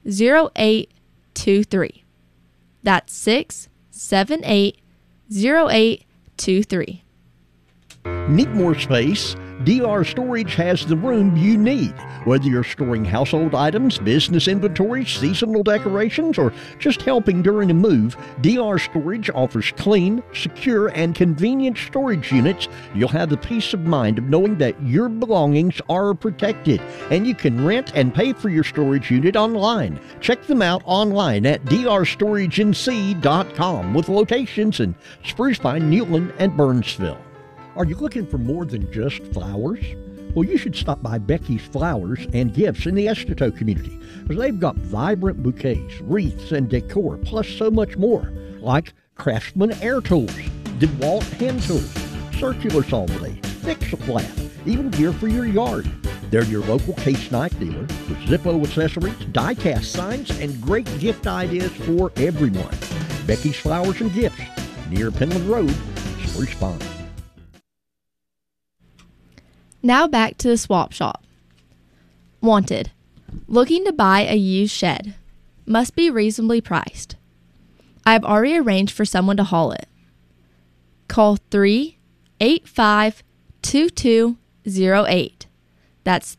678-0823. That's 678-0823. Need more space? DR Storage has the room you need. Whether you're storing household items, business inventory, seasonal decorations, or just helping during a move, DR Storage offers clean, secure, and convenient storage units. You'll have the peace of mind of knowing that your belongings are protected, and you can rent and pay for your storage unit online. Check them out online at drstoragenc.com with locations in Spruce Pine, Newland, and Burnsville. Are you looking for more than just flowers? Well, you should stop by Becky's Flowers and Gifts in the Estito community, because they've got vibrant bouquets, wreaths, and decor, plus so much more, like Craftsman air tools, DeWalt hand tools, circular saw blades, Fix-A-Flat, even gear for your yard. They're your local case knife dealer with Zippo accessories, die-cast signs, and great gift ideas for everyone. Becky's Flowers and Gifts, near Penland Road, Spruce Pine. Now back to the swap shop. Wanted. Looking to buy a used shed. Must be reasonably priced. I have already arranged for someone to haul it. Call 385-2208. That's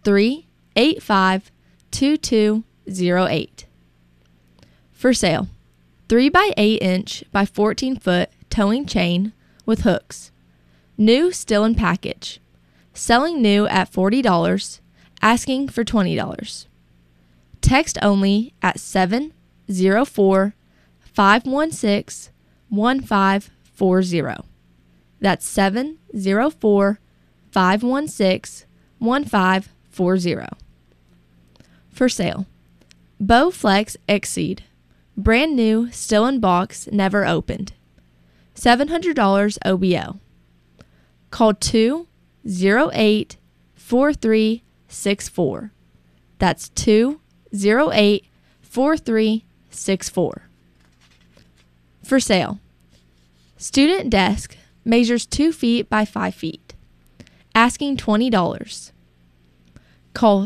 385-2208. For sale. 3x8-inch by 14-foot towing chain with hooks. New, still in package. Selling new at $40, asking for $20. Text only at 704-516-1540. That's 704-516-1540. For sale. Bowflex Exceed. Brand new, still in box, never opened. $700 OBO. Call 208-4364. That's 208-4364. For sale. Student desk measures 2 feet by 5 feet. Asking $20. Call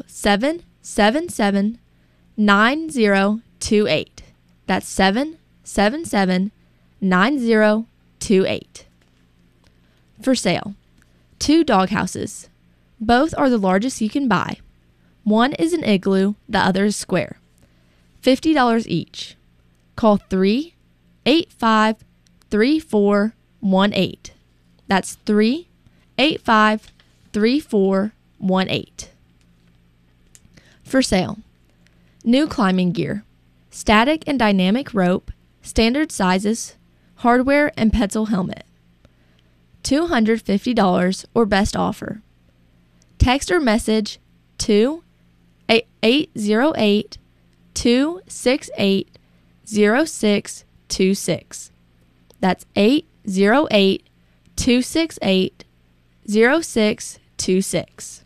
777-9028. That's 777-9028. For sale. 2 doghouses. Both are the largest you can buy. One is an igloo, the other is square. $50 each. Call 385-3418. That's 385-3418. For sale. New climbing gear. Static and dynamic rope, standard sizes, hardware, and pencil helmet. $250 or best offer. Text or message to 808-268-0626. That's 808-268-0626.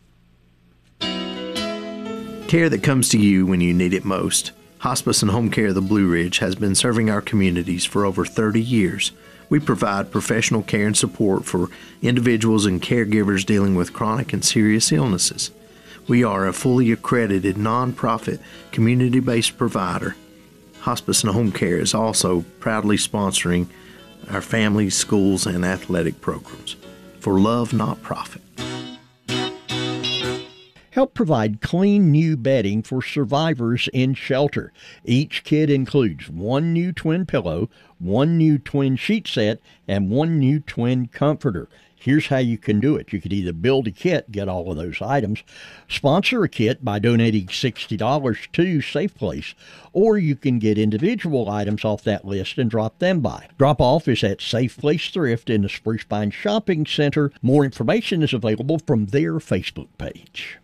Care that comes to you when you need it most. Hospice and Home Care of the Blue Ridge has been serving our communities for over 30 years. We provide professional care and support for individuals and caregivers dealing with chronic and serious illnesses. We are a fully accredited, nonprofit, community-based provider. Hospice and Home Care is also proudly sponsoring our families, schools, and athletic programs. For love, not profit. Help provide clean new bedding for survivors in shelter. Each kit includes 1 new twin pillow, 1 new twin sheet set, and 1 new twin comforter. Here's how you can do it. You could either build a kit, get all of those items, sponsor a kit by donating $60 to Safe Place, or you can get individual items off that list and drop them by. Drop off is at Safe Place Thrift in the Spruce Pine Shopping Center. More information is available from their Facebook page.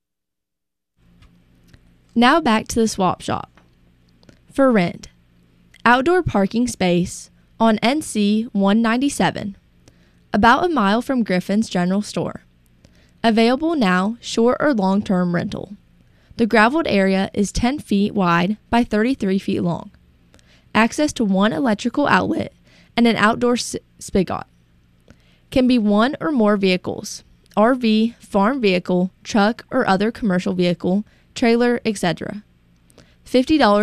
Now back to the swap shop. For rent. Outdoor parking space on NC 197. About a mile from Griffin's General Store. Available now, short or long-term rental. The graveled area is 10 feet wide by 33 feet long. Access to 1 electrical outlet and an outdoor spigot. Can be 1 or more vehicles. RV, farm vehicle, truck, or other commercial vehicle, trailer, etc. $50